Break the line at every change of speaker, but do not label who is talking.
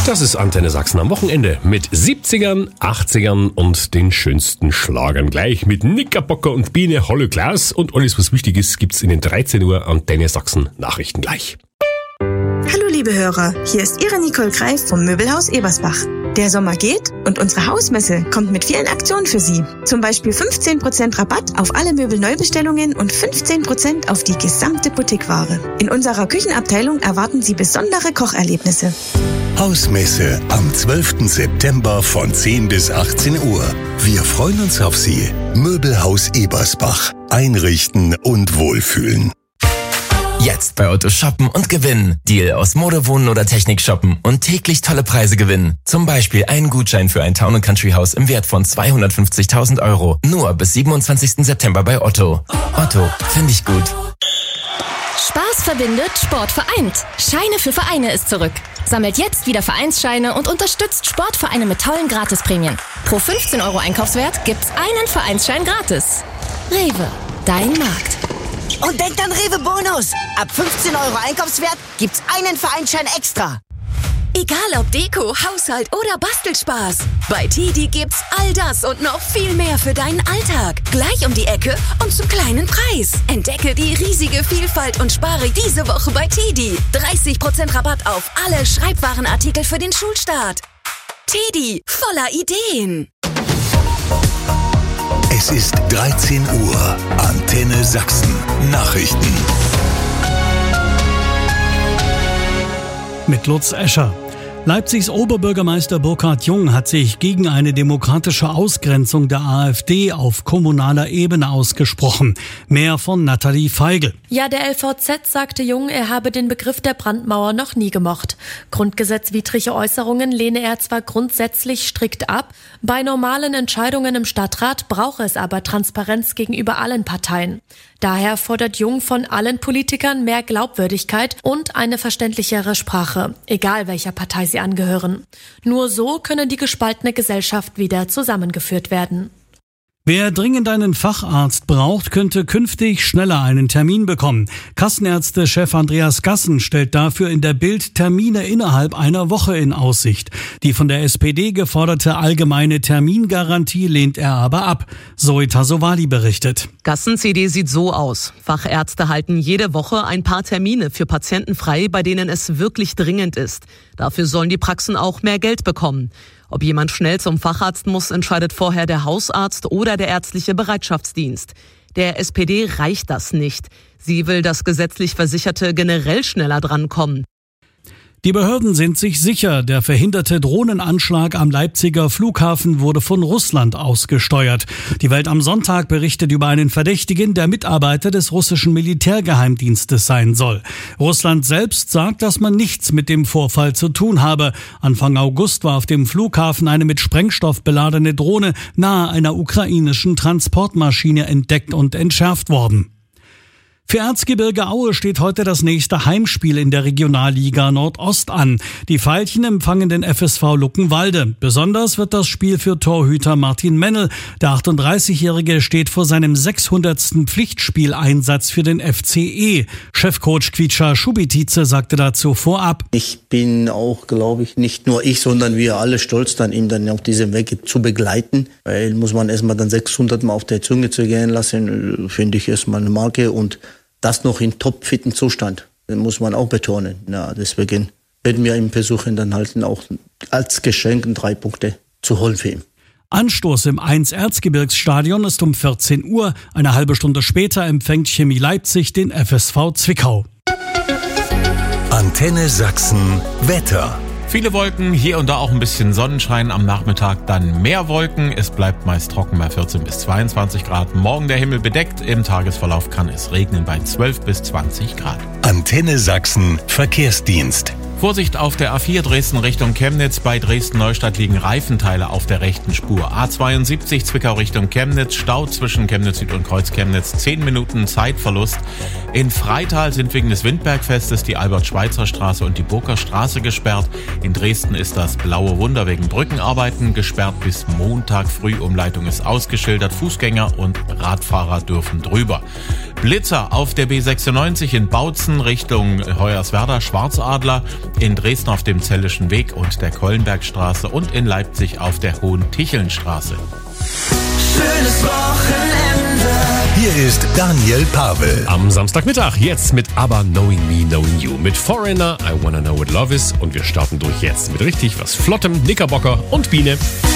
Das ist Antenne Sachsen am Wochenende mit 70ern, 80ern und den schönsten Schlagern. Gleich mit Knickerbocker und Biene, Hallo Klaus und alles, was wichtig ist, gibt's in den 13 Uhr Antenne Sachsen Nachrichten gleich.
Hallo liebe Hörer, hier ist Ihre Nicole Greif vom Möbelhaus Ebersbach. Der Sommer geht und unsere Hausmesse kommt mit vielen Aktionen für Sie. Zum Beispiel 15% Rabatt auf alle Möbelneubestellungen und 15% auf die gesamte Boutiqueware. In unserer Küchenabteilung erwarten Sie besondere Kocherlebnisse.
Hausmesse am 12. September von 10 bis 18 Uhr. Wir freuen uns auf Sie. Möbelhaus Ebersbach. Einrichten und wohlfühlen.
Jetzt bei Otto shoppen und gewinnen. Deal aus Mode, Wohnen oder Technik shoppen und täglich tolle Preise gewinnen. Zum Beispiel einen Gutschein für ein Town & Country Haus im Wert von 250.000 €. Nur bis 27. September bei Otto. Otto, finde ich gut.
Spaß verbindet, Sport vereint. Scheine für Vereine ist zurück. Sammelt jetzt wieder Vereinsscheine und unterstützt Sportvereine mit tollen Gratisprämien. Pro 15 € Einkaufswert gibt's einen Vereinsschein gratis. Rewe, dein Markt.
Und denkt an Rewe Bonus. Ab 15 € Einkaufswert gibt's einen Vereinsschein extra.
Egal ob Deko, Haushalt oder Bastelspaß. Bei TEDi gibt's all das und noch viel mehr für deinen Alltag. Gleich um die Ecke und zum kleinen Preis. Entdecke die riesige Vielfalt und spare diese Woche bei TEDi. 30% Rabatt auf alle Schreibwarenartikel für den Schulstart. TEDi, voller Ideen.
Es ist 13 Uhr. Antenne Sachsen. Nachrichten.
Mit Lutz Escher. Leipzigs Oberbürgermeister Burkhard Jung hat sich gegen eine demokratische Ausgrenzung der AfD auf kommunaler Ebene ausgesprochen. Mehr von Nathalie Feigl.
Ja, der LVZ sagte Jung, er habe den Begriff der Brandmauer noch nie gemocht. Grundgesetzwidrige Äußerungen lehne er zwar grundsätzlich strikt ab, bei normalen Entscheidungen im Stadtrat brauche es aber Transparenz gegenüber allen Parteien. Daher fordert Jung von allen Politikern mehr Glaubwürdigkeit und eine verständlichere Sprache, egal welcher Partei sie angehören. Nur so könne die gespaltene Gesellschaft wieder zusammengeführt werden.
Wer dringend einen Facharzt braucht, könnte künftig schneller einen Termin bekommen. Kassenärzte-Chef Andreas Gassen stellt dafür in der Bild Termine innerhalb einer Woche in Aussicht. Die von der SPD geforderte allgemeine Termingarantie lehnt er aber ab. Zoe Tassovali berichtet.
Gassens Idee sieht so aus. Fachärzte halten jede Woche ein paar Termine für Patienten frei, bei denen es wirklich dringend ist. Dafür sollen die Praxen auch mehr Geld bekommen. Ob jemand schnell zum Facharzt muss, entscheidet vorher der Hausarzt oder der ärztliche Bereitschaftsdienst. Der SPD reicht das nicht. Sie will, dass gesetzlich Versicherte generell schneller drankommen.
Die Behörden sind sich sicher, der verhinderte Drohnenanschlag am Leipziger Flughafen wurde von Russland ausgesteuert. Die Welt am Sonntag berichtet über einen Verdächtigen, der Mitarbeiter des russischen Militärgeheimdienstes sein soll. Russland selbst sagt, dass man nichts mit dem Vorfall zu tun habe. Anfang August war auf dem Flughafen eine mit Sprengstoff beladene Drohne nahe einer ukrainischen Transportmaschine entdeckt und entschärft worden. Für Erzgebirge Aue steht heute das nächste Heimspiel in der Regionalliga Nordost an. Die Veilchen empfangen den FSV Luckenwalde. Besonders wird das Spiel für Torhüter Martin Mennel. Der 38-Jährige steht vor seinem 600. Pflichtspieleinsatz für den FCE. Chefcoach Kvica Schubitice sagte dazu vorab:
Ich bin auch, glaube ich, nicht nur ich, sondern wir alle stolz, dann ihn dann auf diesem Weg zu begleiten. Weil muss man erstmal dann 600 Mal auf der Zunge zu gehen lassen, finde ich erstmal eine Marke und das noch in topfitten Zustand, das muss man auch betonen. Ja, deswegen werden wir ihm versuchen, dann halt auch als Geschenk 3 Punkte zu holen für ihn.
Anstoß im 1 Erzgebirgsstadion ist um 14 Uhr. Eine halbe Stunde später empfängt Chemie Leipzig den FSV Zwickau.
Antenne Sachsen Wetter.
Viele Wolken, hier und da auch ein bisschen Sonnenschein, am Nachmittag dann mehr Wolken. Es bleibt meist trocken bei 14 bis 22 Grad. Morgen der Himmel bedeckt, im Tagesverlauf kann es regnen bei 12 bis 20 Grad.
Antenne Sachsen Verkehrsdienst.
Vorsicht auf der A4 Dresden Richtung Chemnitz. Bei Dresden-Neustadt liegen Reifenteile auf der rechten Spur. A72 Zwickau Richtung Chemnitz. Stau zwischen Chemnitz Süd und Kreuz Chemnitz. 10 Minuten Zeitverlust. In Freital sind wegen des Windbergfestes die Albert-Schweitzer-Straße und die Burger Straße gesperrt. In Dresden ist das Blaue Wunder wegen Brückenarbeiten gesperrt. Bis Montag früh. Umleitung ist ausgeschildert. Fußgänger und Radfahrer dürfen drüber. Blitzer auf der B96 in Bautzen Richtung Hoyerswerda, Schwarzadler, in Dresden auf dem Zellischen Weg und der Kollenbergstraße und in Leipzig auf der Hohen-Ticheln-Straße.
Schönes Wochenende.
Hier ist Daniel Pavel.
Am Samstagmittag jetzt mit ABBA Knowing Me, Knowing You. Mit Foreigner, I Wanna Know What Love Is. Und wir starten durch jetzt mit richtig was Flottem, Knickerbocker und Biene.